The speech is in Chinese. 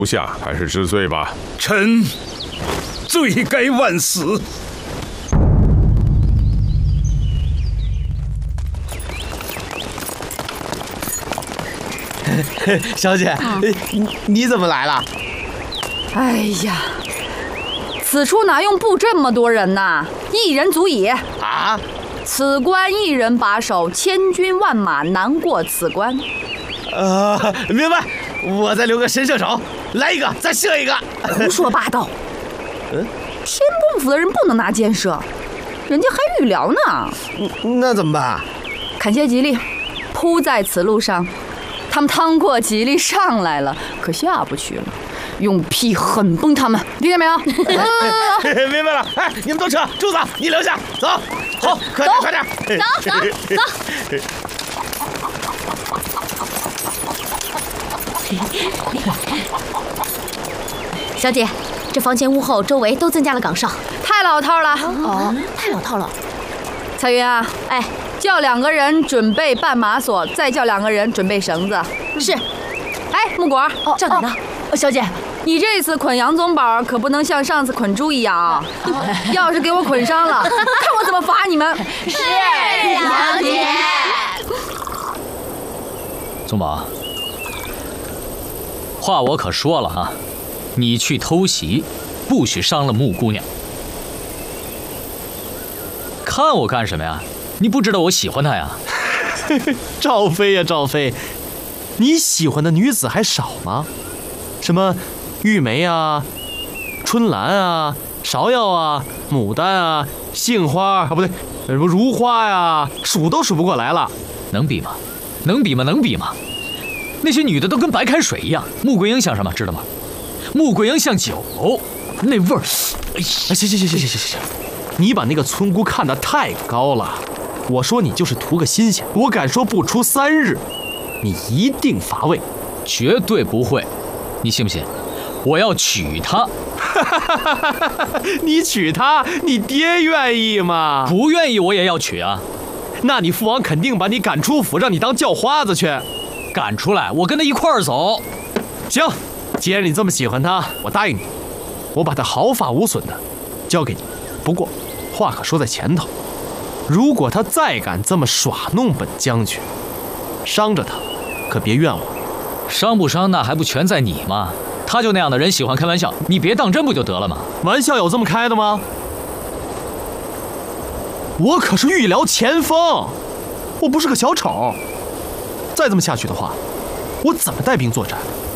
不下还是知罪吧。 臣罪该万死。 小姐，你怎么来了？ 哎呀，此处哪用布这么多人呐？一人足矣。 啊？ 此关一人把守，千军万马难过此关。 明白。我再留个神射手，来一个再射一个。 胡说八道！天崩府的人不能拿箭射，人家还预疗呢。 那怎么办？ 砍下吉利，铺在此路上。他们趟过吉利上来了，可下不去了。用劈狠崩他们，听见没有？ 明白了。哎，你们都撤，柱子你留下，走。好，快点，快点， 走。小姐，这房前屋后周围都增加了岗哨， 太老套了。 太老套了。 彩云啊， 哎， 叫2个人准备绊马索，再叫2个人准备绳子。 是。 哎，木果， 叫哪呢？小姐， 你这次捆杨宗保可不能像上次捆猪一样啊！要是给我捆伤了，看我怎么罚你们！ 是，小姐。 宗保，话我可说了啊，你去偷袭，不许伤了穆姑娘。看我干什么呀？你不知道我喜欢她呀？ 赵飞呀，赵飞，你喜欢的女子还少吗？什么玉梅啊、春兰啊、芍药啊、牡丹啊、杏花啊，不对，什么如花呀，数都数不过来了。 能比吗？能比吗？能比吗？那些女的都跟白开水一样。穆桂英像什么？知道吗？穆桂英像酒，那味儿。 行，你把那个村姑看得太高了。我说你就是图个新鲜，我敢说不出3日，你一定乏味。 绝对不会，你信不信？我要娶她。 你娶她，你爹愿意吗？ 不愿意我也要娶啊。 那你父王肯定把你赶出府，让你当叫花子去。 赶出来，我跟他一块儿走。 行，既然你这么喜欢她，我答应你，我把她毫发无损的交给你。不过话可说在前头，如果她再敢这么耍弄本将军，伤着她可别怨我。 伤不伤那还不全在你吗？他就那样的人，喜欢开玩笑，你别当真不就得了吗？ 玩笑有这么开的吗？我可是御辽前锋，我不是个小丑。再这么下去的话，我怎么带兵作战？